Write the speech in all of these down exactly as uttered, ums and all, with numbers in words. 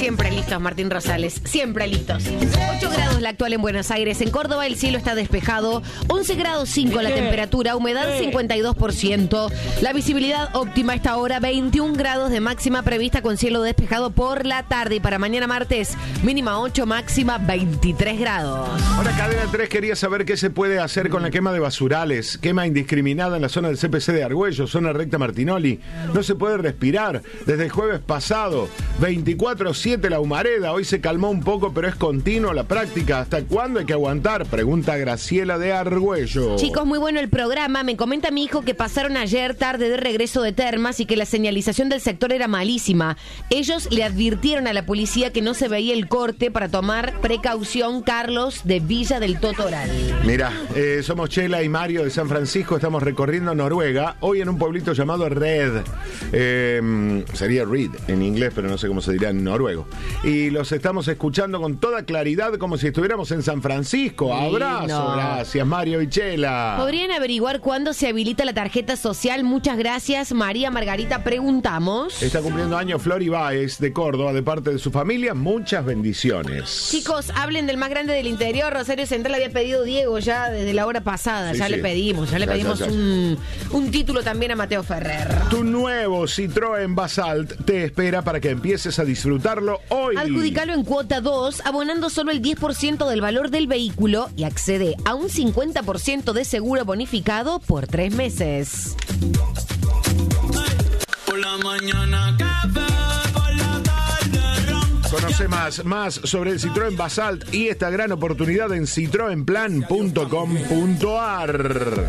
Siempre listos, Martín Rosales, siempre listos. ocho grados la actual en Buenos Aires. En Córdoba el cielo está despejado. once grados cinco la temperatura. Humedad cincuenta y dos por ciento. La visibilidad óptima a esta hora, veintiún grados de máxima prevista con cielo despejado por la tarde. Y para mañana martes, mínima ocho, máxima veintitrés grados. Ahora Cadena tres quería saber qué se puede hacer con la quema de basurales. Quema indiscriminada en la zona del C P C de Argüello, zona recta Martinoli. No se puede respirar. Desde el jueves pasado, veinticuatro siete la humareda. Hoy se calmó un poco, pero es continuo la práctica. ¿Hasta cuándo hay que aguantar? Pregunta Graciela de Argüello. Chicos, muy bueno el programa. Me comenta mi hijo que pasaron ayer tarde de regreso de Termas y que la señalización del sector era malísima. Ellos le advirtieron a la policía que no se veía el corte para tomar precaución. Carlos de Villa del Totoral. Mira, eh, somos Chela y Mario de San Francisco. Estamos recorriendo Noruega. Hoy en un pueblito llamado Red. Eh, sería Reed en inglés, pero no sé cómo se dirá en noruego. Y los estamos escuchando con toda claridad, como si estuviéramos en San Francisco. Abrazo, no. Gracias Mario y Chela. ¿Podrían averiguar cuándo se habilita la tarjeta social? Muchas gracias, María Margarita. Preguntamos. Está cumpliendo años Flor Ibáez de Córdoba, de parte de su familia. Muchas bendiciones. Chicos, hablen del más grande del interior. Rosario Central había pedido Diego ya desde la hora pasada. Sí, ya sí. le pedimos, ya le ya, pedimos ya, ya. Un, un título también a Mateo Ferrer. Tu nuevo Citroën Basalt te espera para que empieces a disfrutarlo hoy. Adjudicalo en cuota dos, abonando solo el diez por ciento del valor del vehículo y accede a un cincuenta por ciento de seguro bonificado por tres meses. Por la mañana café, por la tarde ron. Conoce más, más sobre el Citroën Basalt y esta gran oportunidad en citroen plan punto com punto a r.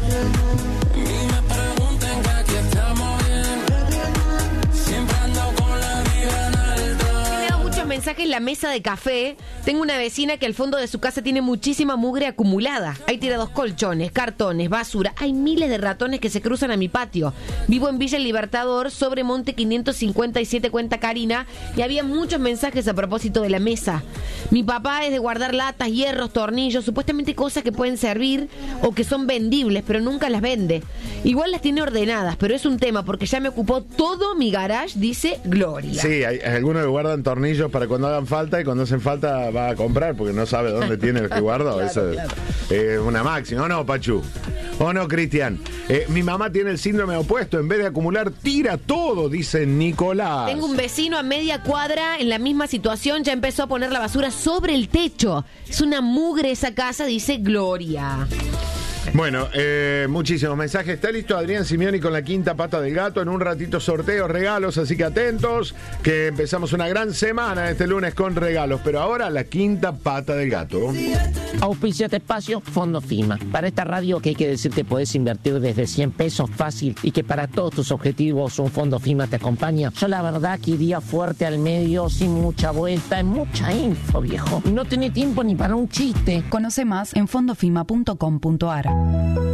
Mensaje en la mesa de café. Tengo una vecina que al fondo de su casa tiene muchísima mugre acumulada. Hay tirados colchones, cartones, basura. Hay miles de ratones que se cruzan a mi patio. Vivo en Villa El Libertador, sobre Monte quinientos cincuenta y siete, cuenta Karina. Y había muchos mensajes a propósito de la mesa. Mi papá es de guardar latas, hierros, tornillos, supuestamente cosas que pueden servir o que son vendibles, pero nunca las vende. Igual las tiene ordenadas, pero es un tema porque ya me ocupó todo mi garage, dice Gloria. Sí, hay, hay algunos que guardan tornillos para cuando hagan falta y cuando hacen falta va a comprar porque no sabe dónde tiene el que guardó. Claro, eso claro. Es eh, una máxima. ¿O no, Pachu? ¿O no, Cristian? Eh, mi mamá tiene el síndrome opuesto. En vez de acumular, tira todo, dice Nicolás. Tengo un vecino a media cuadra en la misma situación. Ya empezó a poner la basura sobre el techo. Es una mugre esa casa, dice Gloria. Bueno, eh, muchísimos mensajes. Está listo Adrián Simioni con la quinta pata del gato. En un ratito sorteos, regalos, así que atentos, que empezamos una gran semana este lunes con regalos. Pero ahora la quinta pata del gato. Auspicia este espacio Fondo FIMA. Para esta radio que hay que decirte podés invertir desde cien pesos fácil y que para todos tus objetivos un Fondo FIMA te acompaña. Yo la verdad que iría fuerte al medio, sin mucha vuelta, en mucha info, viejo. Y no tenés tiempo ni para un chiste. Conoce más en fondo fima punto com punto a r.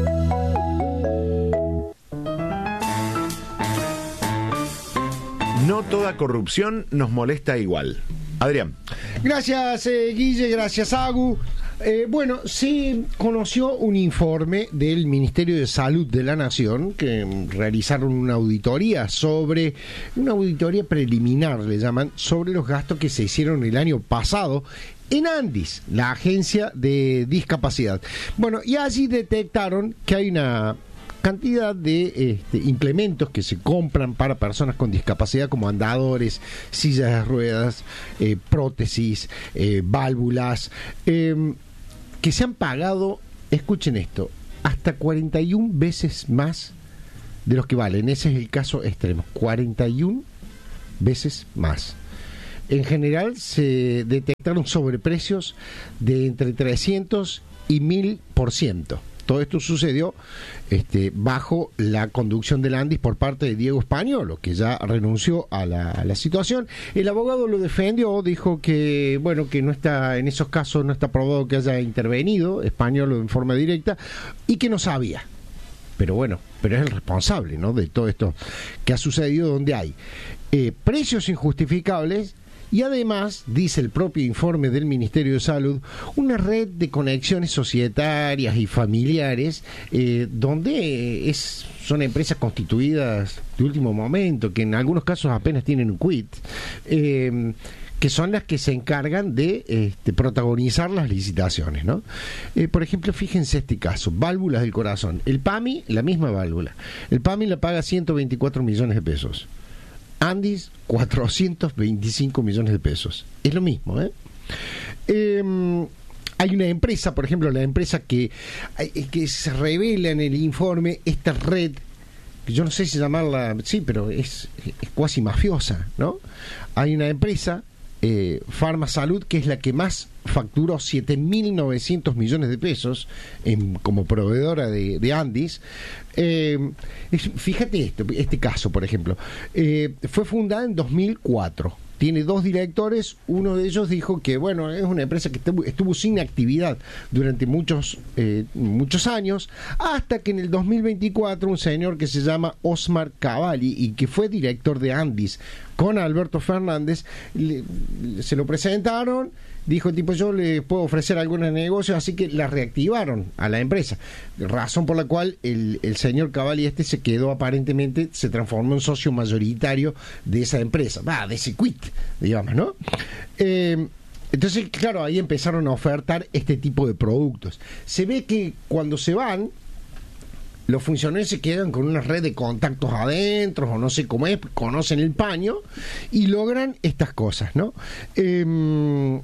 No toda corrupción nos molesta igual. Adrián. Gracias, eh, Guille, gracias, Agu. Eh, bueno, se conoció un informe del Ministerio de Salud de la Nación que realizaron una auditoría sobre, una auditoría preliminar, le llaman, sobre los gastos que se hicieron el año pasado en ANDIS, la Agencia de Discapacidad. Bueno, y allí detectaron que hay una cantidad de este, implementos que se compran para personas con discapacidad, como andadores, sillas de ruedas, eh, prótesis, eh, válvulas, eh, que se han pagado, escuchen esto, hasta cuarenta y una veces más de los que valen. Ese es el caso extremo, cuarenta y una veces más. En general se detectaron sobreprecios de entre trescientos y mil por ciento. Todo esto sucedió este, bajo la conducción del ANDIS por parte de Diego Españolo, que ya renunció a la, a la situación. El abogado lo defendió, dijo que bueno que no está en esos casos no está probado que haya intervenido Españolo en forma directa y que no sabía. Pero bueno, pero es el responsable, ¿no?, de todo esto que ha sucedido, donde hay eh, precios injustificables. Y además, dice el propio informe del Ministerio de Salud, una red de conexiones societarias y familiares eh, donde es, son empresas constituidas de último momento, que en algunos casos apenas tienen un quit, eh, que son las que se encargan de este, protagonizar las licitaciones, ¿no? Eh, por ejemplo, fíjense este caso, válvulas del corazón. El P A M I, la misma válvula. El P A M I la paga ciento veinticuatro millones de pesos. Andis, cuatrocientos veinticinco millones de pesos. Es lo mismo, ¿eh? Eh, hay una empresa, por ejemplo, la empresa que, que se revela en el informe, esta red, que yo no sé si llamarla, sí, pero es, es cuasi mafiosa, ¿no? Hay una empresa, eh, Farmasalud, que es la que más facturó siete mil novecientos millones de pesos en, como proveedora de, de Andis. Eh, es, fíjate esto, este caso, por ejemplo, eh, fue fundada en dos mil cuatro. Tiene dos directores, uno de ellos dijo que, bueno, es una empresa que estuvo, estuvo sin actividad durante muchos, eh, muchos años, hasta que en el dos mil veinticuatro un señor que se llama Osmar Cavalli y que fue director de Andis con Alberto Fernández, le, se lo presentaron, dijo tipo, yo le puedo ofrecer algunos negocios, así que la reactivaron a la empresa, razón por la cual el, el señor Cavalli este se quedó, aparentemente se transformó en socio mayoritario de esa empresa, va, de ese quit, digamos, ¿no? Eh, entonces, claro, ahí empezaron a ofertar este tipo de productos. Se ve que cuando se van, los funcionarios se quedan con una red de contactos adentro, o no sé cómo es, conocen el paño y logran estas cosas, ¿no? Eh,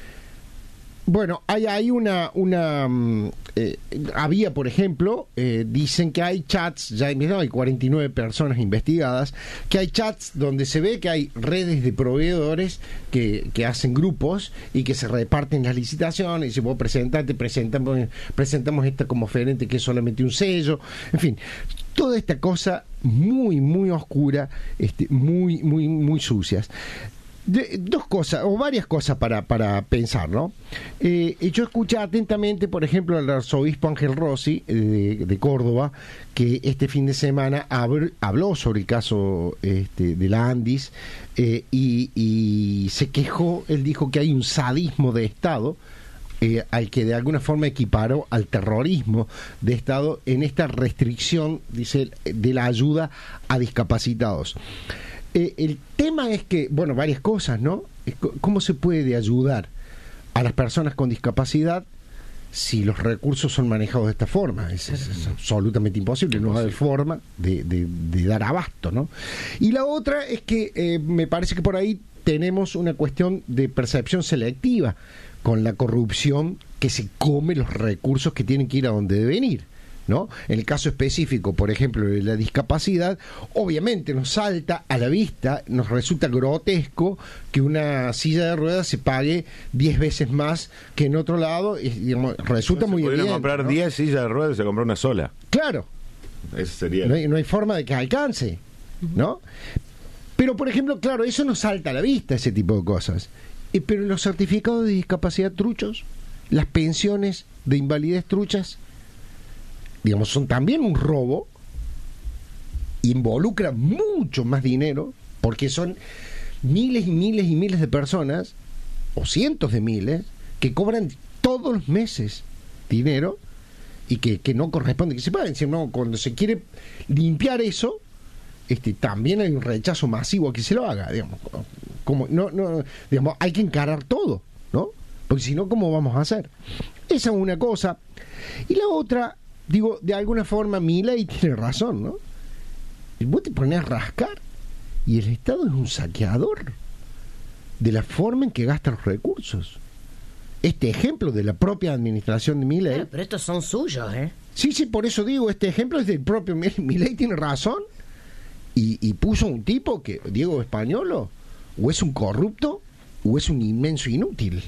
Bueno, hay, hay una, una eh, había, por ejemplo, eh, dicen que hay chats, ya hay, hay cuarenta y nueve personas investigadas, que hay chats donde se ve que hay redes de proveedores que, que hacen grupos y que se reparten las licitaciones, y si vos presentate, presentamos, presentamos esta como oferente que es solamente un sello, en fin, toda esta cosa muy, muy oscura, este, muy, muy, muy sucias. De, dos cosas, o varias cosas para, para pensar, ¿no? Eh, yo escuché atentamente, por ejemplo, al arzobispo Ángel Rossi, eh, de, de Córdoba, que este fin de semana habl, habló sobre el caso este, de la Andis, eh, y, y se quejó, él dijo que hay un sadismo de Estado, eh, al que de alguna forma equiparó al terrorismo de Estado en esta restricción, dice, de la ayuda a discapacitados. Eh, el tema es que, bueno, varias cosas, ¿no? ¿Cómo se puede ayudar a las personas con discapacidad si los recursos son manejados de esta forma? Es, es, es absolutamente imposible, no hay forma de, de, de dar abasto, ¿no? Y la otra es que eh, me parece que por ahí tenemos una cuestión de percepción selectiva con la corrupción que se come los recursos que tienen que ir a donde deben ir, ¿no? En el caso específico, por ejemplo, de la discapacidad, obviamente nos salta a la vista, nos resulta grotesco que una silla de ruedas se pague diez veces más que en otro lado, y, digamos, resulta muy evidente. Si pudieran comprar diez, ¿no?, sillas de ruedas y se compró una sola. Claro. Eso sería. No hay, no hay forma de que alcance, ¿no? Pero, por ejemplo, claro, eso nos salta a la vista, ese tipo de cosas. Eh, pero los certificados de discapacidad truchos, las pensiones de invalidez truchas, digamos, son también un robo, involucran mucho más dinero, porque son miles y miles y miles de personas, o cientos de miles, que cobran todos los meses dinero y que, que no corresponde que se paguen. Sino cuando se quiere limpiar eso, este, también hay un rechazo masivo a que se lo haga, digamos. Como, no, no, digamos, hay que encarar todo, ¿no? Porque si no, ¿cómo vamos a hacer? Esa es una cosa. Y la otra, digo, de alguna forma Milei tiene razón, ¿no? Vos te pones a rascar y el Estado es un saqueador de la forma en que gasta los recursos. Este ejemplo de la propia administración de Milei. Claro, pero estos son suyos, ¿eh? Sí, sí, por eso digo, este ejemplo es del propio Milei, tiene razón. Y, y puso un tipo que, Diego Españolo, o es un corrupto o es un inmenso inútil.